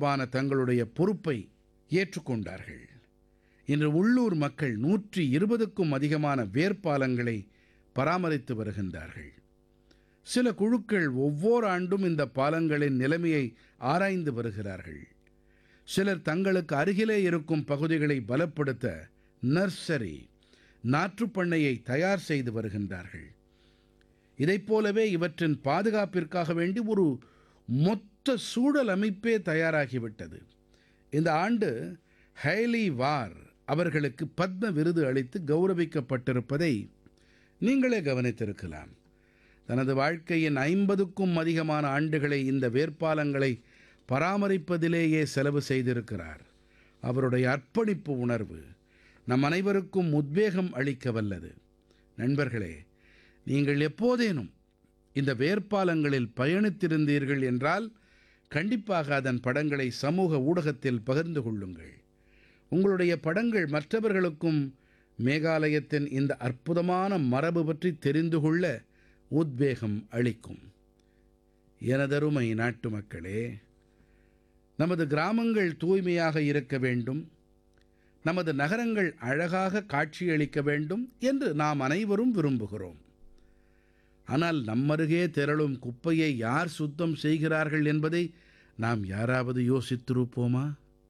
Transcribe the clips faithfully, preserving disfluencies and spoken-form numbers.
தொடர்பான தங்களுடைய பொறுப்பை ஏற்றுக்கொண்டார்கள். இன்று உள்ளூர் மக்கள் நூற்றி இருபதுக்கும் அதிகமான வேர்ப்பாலங்களை பராமரித்து வருகின்றார்கள். சில குழுக்கள் ஒவ்வொரு ஆண்டும் இந்த பாலங்களின் நிலைமையை ஆராய்ந்து வருகிறார்கள். சிலர் தங்களுக்கு அருகிலே இருக்கும் பகுதிகளை பலப்படுத்த நர்சரி, நாற்றுப்பண்ணையை தயார் செய்து வருகின்றார்கள். இதைப் போலவே இவற்றின் பாதுகாப்பிற்காக வேண்டி ஒரு மொத்த சூழல் அமைப்பே தயாராகிவிட்டது. இந்த ஆண்டு ஹைலி வார் அவர்களுக்கு பத்ம விருது அளித்து கௌரவிக்கப்பட்டிருப்பதை நீங்களே கவனித்திருக்கலாம். தனது வாழ்க்கையின் ஐம்பதுக்கும் அதிகமான ஆண்டுகளை இந்த வேட்பாளங்களை பராமரிப்பதிலேயே செலவு செய்திருக்கிறார். அவருடைய அர்ப்பணிப்பு உணர்வு நம் அனைவருக்கும் உத்வேகம் அளிக்க வல்லது. நண்பர்களே, நீங்கள் எப்போதேனும் இந்த வேட்பாளங்களில் பயணித்திருந்தீர்கள் என்றால் கண்டிப்பாக அதன் படங்களை சமூக ஊடகத்தில் பகிர்ந்து கொள்ளுங்கள். உங்களுடைய படங்கள் மற்றவர்களுக்கும் மேகாலயத்தின் இந்த அற்புதமான மரபு பற்றி தெரிந்து கொள்ள உத்வேகம் அளிக்கும். எனதருமை நாட்டுமக்களே, நமது கிராமங்கள் தூய்மையாக இருக்க வேண்டும், நமது நகரங்கள் அழகாக காட்சியளிக்க வேண்டும் என்று நாம் அனைவரும் விரும்புகிறோம். ஆனால் நம்மருகே திரளும் குப்பையை யார் சுத்தம் செய்கிறார்கள் என்பதை நாம் யாராவது யோசித்திருப்போமா?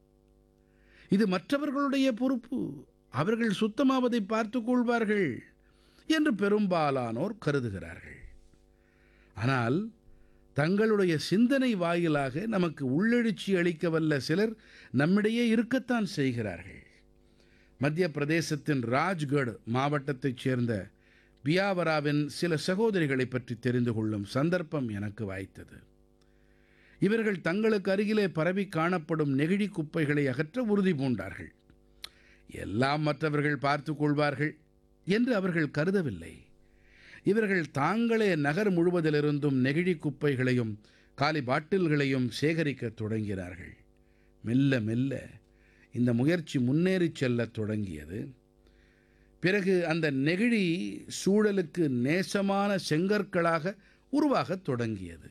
இது மற்றவர்களுடைய பொறுப்பு, அவர்கள் சுத்தமாவதை பார்த்துக் கொள்வார்கள் என்று பெரும்பாலானோர் கருதுகிறார்கள். ஆனால் தங்களுடைய சிந்தனை வாயிலாக நமக்கு உள்ளெழுச்சி அளிக்க வல்ல சிலர் நம்மிடையே இருக்கத்தான் செய்கிறார்கள். மத்திய பிரதேசத்தின் ராஜ்கட் மாவட்டத்தைச் சேர்ந்த பியாவராவின் சில சகோதரிகளைப் பற்றி தெரிந்து கொள்ளும் சந்தர்ப்பம் எனக்கு வாய்த்தது. இவர்கள் தங்களுக்கு அருகிலே பரவி காணப்படும் நெகிழி குப்பைகளை அகற்ற உறுதி பூண்டார்கள். எல்லாம் மற்றவர்கள் பார்த்துக் கொள்வார்கள் என்று அவர்கள் கருதவில்லை. இவர்கள் தாங்களே நகர் முழுவதிலிருந்தும் நெகிழி குப்பைகளையும் காலி பாட்டில்களையும் சேகரிக்கத் தொடங்கினார்கள். மெல்ல மெல்ல இந்த முயற்சி முன்னேறிச் செல்லத் தொடங்கியது. பிறகு அந்த நெகிழி சூழலுக்கு நேசமான செங்கற்களாக உருவாகத் தொடங்கியது.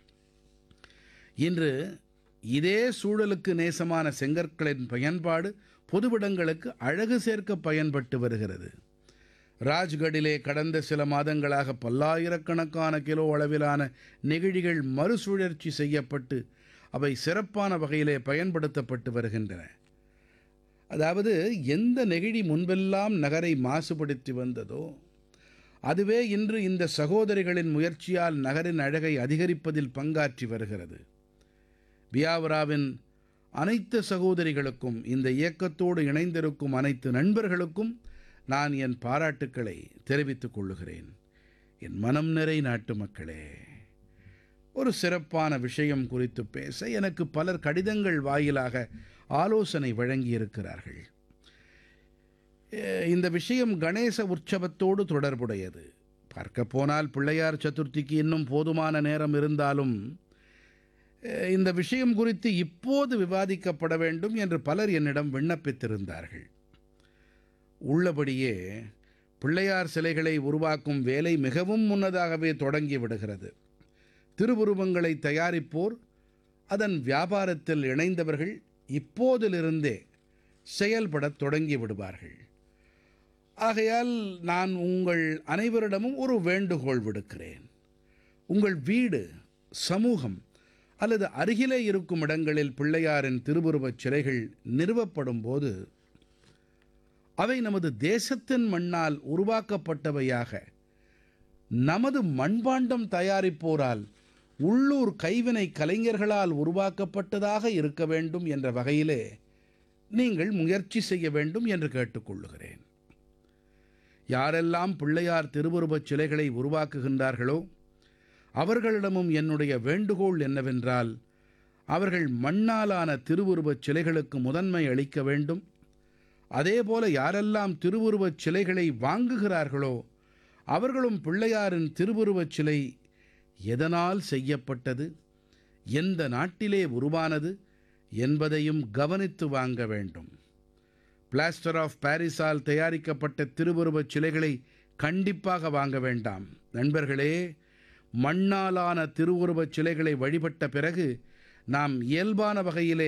இன்று இதே சூழலுக்கு நேசமான செங்கற்களின் பயன்பாடு பொதுவிடங்களுக்கு அழகு சேர்க்க பயன்பட்டு வருகிறது. ராஜ்கடிலே கடந்த சில மாதங்களாக பல்லாயிரக்கணக்கான கிலோ அளவிலான நெகிழிகள் மறுசுழற்சி செய்யப்பட்டு அவை சிறப்பான வகையிலே பயன்படுத்தப்பட்டு வருகின்றன. அதாவது எந்த நெகிழி முன்பெல்லாம் நகரை மாசுபடுத்தி வந்ததோ அதுவே இன்று இந்த சகோதரிகளின் முயற்சியால் நகரின் அழகை அதிகரிப்பதில் பங்காற்றி வருகிறது. பியாவராவின் அனைத்து சகோதரிகளுக்கும், இந்த இயக்கத்தோடு இணைந்திருக்கும் அனைத்து நண்பர்களுக்கும் நான் என் பாராட்டுக்களை தெரிவித்துக் கொள்ளுகிறேன். என் மனம் நிறை நாட்டு மக்களே, ஒரு சிறப்பான விஷயம் குறித்து பேச எனக்கு பலர் கடிதங்கள் வாயிலாக ஆலோசனை வழங்கியிருக்கிறார்கள். இந்த விஷயம் கணேச உற்சவத்தோடு தொடர்புடையது. பார்க்க போனால் பிள்ளையார் சதுர்த்திக்கு இன்னும் போதுமான நேரம் இருந்தாலும் இந்த விஷயம் குறித்து இப்போது விவாதிக்கப்பட வேண்டும் என்று பலர் என்னிடம் விண்ணப்பித்திருந்தார்கள். உள்ளபடியே பிள்ளையார் சிலைகளை உருவாக்கும் வேலை மிகவும் முன்னதாகவே தொடங்கி விடுகிறது. திருவுருவங்களை தயாரிப்போர், அதன் வியாபாரத்தில் இணைந்தவர்கள் இப்போதிலிருந்தே செயல்படத் தொடங்கி விடுவார்கள். ஆகையால் நான் உங்கள் அனைவரிடமும் ஒரு வேண்டுகோள் விடுக்கிறேன். உங்கள் வீடு, சமூகம் அல்லது அருகிலே இருக்கும் இடங்களில் பிள்ளையாரின் திருவுருவச் சிலைகள் நிறுவப்படும் போது அவை நமது தேசத்தின் மண்ணால் உருவாக்கப்பட்டவையாக, நமது மண்பாண்டம் தயாரிப்போரால், உள்ளூர் கைவினை கலைஞர்களால் உருவாக்கப்பட்டதாக இருக்க வேண்டும் என்ற வகையிலே நீங்கள் முயற்சி செய்ய வேண்டும் என்று கேட்டுக்கொள்ளுகிறேன். யாரெல்லாம் பிள்ளையார் திருவுருவச் சிலைகளை உருவாக்குகின்றார்களோ அவர்களிடமும் என்னுடைய வேண்டுகோள் என்னவென்றால், அவர்கள் மண்ணாலான திருவுருவச் சிலைகளுக்கு முதன்மை அளிக்க வேண்டும். அதேபோல யாரெல்லாம் திருவுருவச் சிலைகளை வாங்குகிறார்களோ அவர்களும் பிள்ளையாரின் திருவுருவச் சிலை எதனால் செய்யப்பட்டது, எந்த நாட்டிலே உருவானது என்பதையும் கவனித்து வாங்க வேண்டும். பிளாஸ்டர் ஆஃப் பாரிஸால் தயாரிக்கப்பட்ட திருவுருவச் சிலைகளை கண்டிப்பாக வாங்க வேண்டாம். நண்பர்களே, மண்ணாலான திருவுருவச் சிலைகளை வழிபட்ட பிறகு நாம் இயல்பான வகையிலே